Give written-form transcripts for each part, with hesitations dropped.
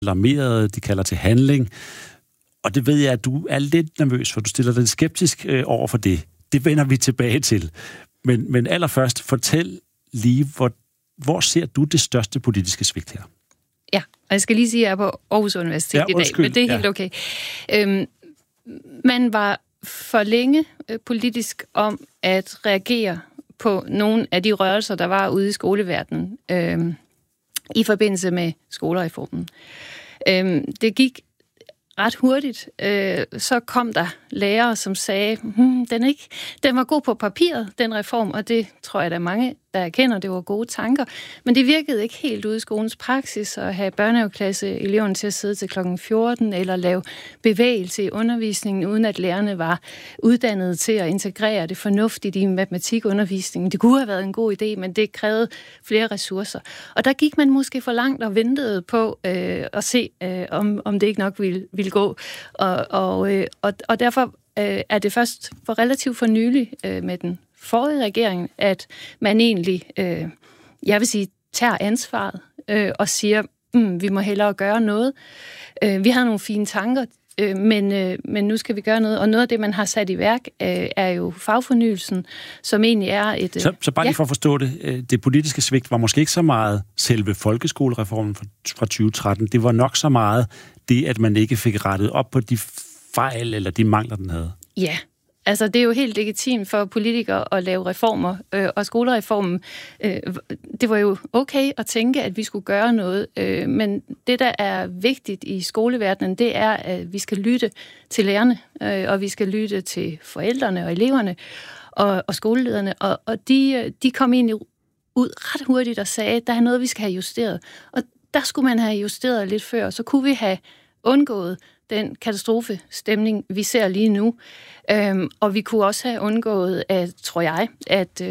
alarmerede, de kalder til handling. Og det ved jeg, at du er lidt nervøs, for du stiller dig skeptisk over for det. Det vender vi tilbage til. Men allerførst, fortæl lige, hvor ser du det største politiske svigt her? Ja, og jeg skal lige sige, at jeg er på Aarhus Universitet i dag, men det er helt okay. Man var for længe politisk om at reagere på nogle af de rørelser, der var ude i skoleverdenen i forbindelse med skolereformen. Det gik ret hurtigt, så kom der lærere, som sagde, den var god på papiret, den reform, og det tror jeg, der er mange, der erkender, det var gode tanker, men det virkede ikke helt ude i skolens praksis at have børnehaveklasse eleverne til at sidde til klokken 14, eller lave bevægelse i undervisningen, uden at lærerne var uddannet til at integrere det fornuftigt i matematikundervisningen. Det kunne have været en god idé, men det krævede flere ressourcer. Og der gik man måske for langt og ventede på at se, om det ikke nok ville gå. Og derfor er det først for relativt for nylig med den forrige regering, at man egentlig, jeg vil sige, tager ansvaret og siger, vi må hellere gøre noget. Vi har nogle fine tanker, men nu skal vi gøre noget. Og noget af det, man har sat i værk, er jo fagfornyelsen, som egentlig er et... Så bare lige for at forstå det, det politiske svigt var måske ikke så meget selve folkeskolereformen fra 2013. Det var nok så meget det, at man ikke fik rettet op på de fejl eller de mangler, den havde. Ja, altså det er jo helt legitimt for politikere at lave reformer, og skolereformen, det var jo okay at tænke, at vi skulle gøre noget, men det, der er vigtigt i skoleverdenen, det er, at vi skal lytte til lærerne, og vi skal lytte til forældrene og eleverne og skolelederne, og de kom egentlig ud ret hurtigt og sagde, at der er noget, vi skal have justeret. Og der skulle man have justeret lidt før, så kunne vi have undgået den katastrofestemning, vi ser lige nu. Og vi kunne også have undgået, tror jeg, at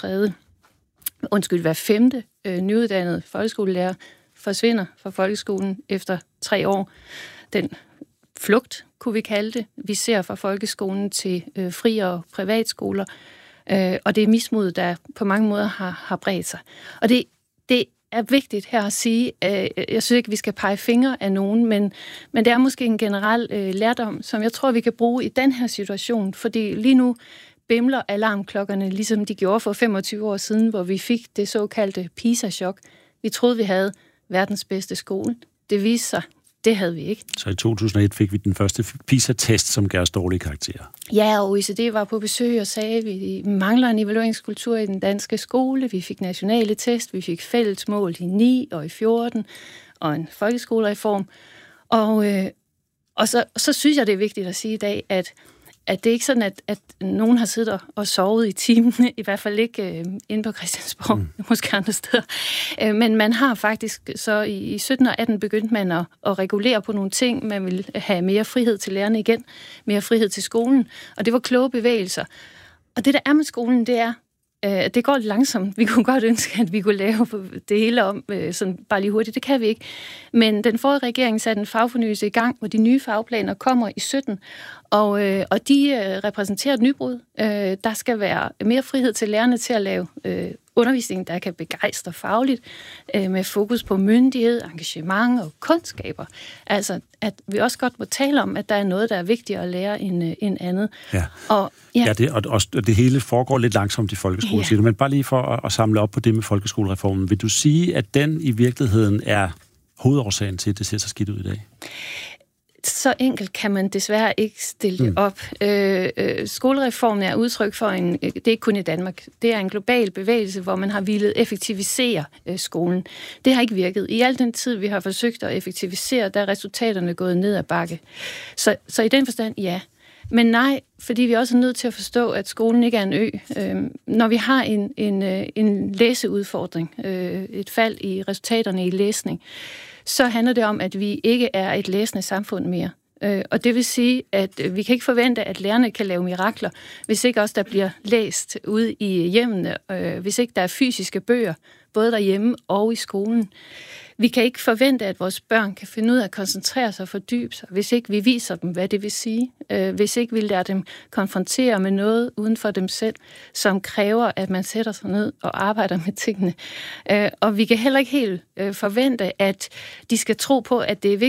hver femte nyuddannede folkeskolelærer forsvinder fra folkeskolen efter 3 år. Den flugt, kunne vi kalde det, vi ser fra folkeskolen til fri- og privatskoler. Og det er mismod, der på mange måder har bredt sig. Og det er vigtigt her at sige, jeg synes ikke, vi skal pege fingre af nogen, men det er måske en generel lærdom, som jeg tror, vi kan bruge i den her situation, fordi lige nu bimler alarmklokkerne, ligesom de gjorde for 25 år siden, hvor vi fik det såkaldte PISA-chok. Vi troede, vi havde verdens bedste skole. Det viste sig, det havde vi ikke. Så i 2001 fik vi den første PISA-test, som gav os dårlige karakterer. Ja, og OECD var på besøg og sagde, at vi mangler en evalueringskultur i den danske skole. Vi fik nationale test, vi fik fælles mål i 9 og i 14, og en folkeskolereform. Og så synes jeg, det er vigtigt at sige i dag, at det er ikke sådan, at nogen har siddet og sovet i timene, i hvert fald ikke inde på Christiansborg, måske andre steder. Men man har faktisk så i 17 og 18 begyndt man at regulere på nogle ting. Man vil have mere frihed til lærerne igen, mere frihed til skolen, og det var kloge bevægelser. Og det, der er med skolen, det er, det går lidt langsomt. Vi kunne godt ønske, at vi kunne lave det hele om, sådan bare lige hurtigt. Det kan vi ikke. Men den forrige regering satte en fagfornyelse i gang, hvor de nye fagplaner kommer i 17, og de repræsenterer et nybrud. Der skal være mere frihed til lærerne til at lave undervisning, der kan begejstre fagligt, med fokus på myndighed, engagement og kundskaber. Altså, at vi også godt må tale om, at der er noget, der er vigtigere at lære end andet. Ja, og det hele foregår lidt langsomt i folkeskolen, ja. Men bare lige for at samle op på det med folkeskolereformen. Vil du sige, at den i virkeligheden er hovedårsagen til, at det ser så skidt ud i dag? Så enkelt kan man desværre ikke stille det op. Skolereformen er udtryk for det er ikke kun i Danmark, det er en global bevægelse, hvor man har villet effektivisere skolen. Det har ikke virket. I al den tid, vi har forsøgt at effektivisere, der er resultaterne gået ned ad bakke. Så i den forstand, ja. Men nej, fordi vi også er nødt til at forstå, at skolen ikke er en ø. Når vi har en læseudfordring, et fald i resultaterne i læsning, så handler det om, at vi ikke er et læsende samfund mere. Og det vil sige, at vi kan ikke forvente, at lærerne kan lave mirakler, hvis ikke også der bliver læst ude i hjemmene, hvis ikke der er fysiske bøger, både derhjemme og i skolen. Vi kan ikke forvente, at vores børn kan finde ud af at koncentrere sig og fordybe sig, hvis ikke vi viser dem, hvad det vil sige. Hvis ikke vi lader dem konfrontere med noget uden for dem selv, som kræver, at man sætter sig ned og arbejder med tingene. Og vi kan heller ikke helt forvente, at de skal tro på, at det er vigtigt